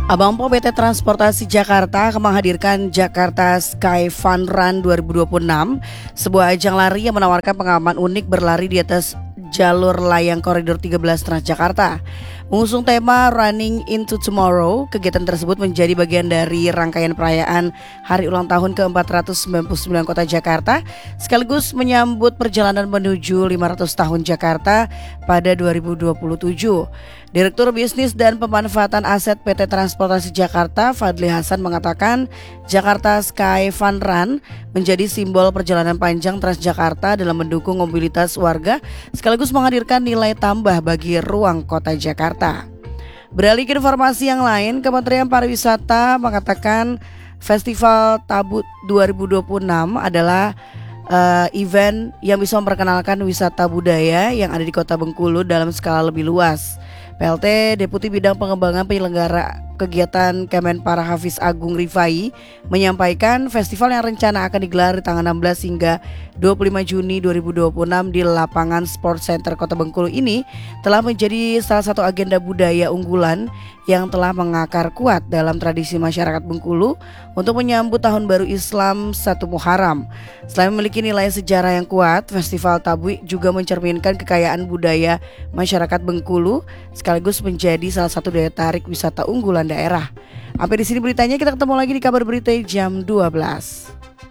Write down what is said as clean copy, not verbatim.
Abang Po PT Transportasi Jakarta akan menghadirkan Jakarta Sky Fun Run 2026, sebuah ajang lari yang menawarkan pengalaman unik berlari di atas jalur layang koridor 13 Transjakarta. Mengusung tema Running into Tomorrow, kegiatan tersebut menjadi bagian dari rangkaian perayaan Hari Ulang Tahun ke-499 Kota Jakarta, sekaligus menyambut perjalanan menuju 500 tahun Jakarta pada 2027. Direktur Bisnis dan Pemanfaatan Aset PT Transportasi Jakarta, Fadli Hasan, mengatakan Jakarta Sky Fun Run menjadi simbol perjalanan panjang Transjakarta dalam mendukung mobilitas warga sekaligus menghadirkan nilai tambah bagi ruang kota Jakarta. Beralih ke informasi yang lain, Kementerian Pariwisata mengatakan Festival Tabu 2026 adalah event yang bisa memperkenalkan wisata budaya yang ada di Kota Bengkulu dalam skala lebih luas. PLT Deputi Bidang Pengembangan Penyelenggara Kegiatan Kemenpara Hafiz Agung Rifai menyampaikan festival yang rencana akan digelar di tanggal 16 hingga 25 Juni 2026 di lapangan Sport Center Kota Bengkulu ini telah menjadi salah satu agenda budaya unggulan yang telah mengakar kuat dalam tradisi masyarakat Bengkulu untuk menyambut Tahun Baru Islam 1 Muharram. Selain memiliki nilai sejarah yang kuat, Festival Tabwi juga mencerminkan kekayaan budaya masyarakat Bengkulu sekaligus menjadi salah satu daya tarik wisata unggulan daerah. Sampai di sini beritanya, kita ketemu lagi di kabar berita jam 12.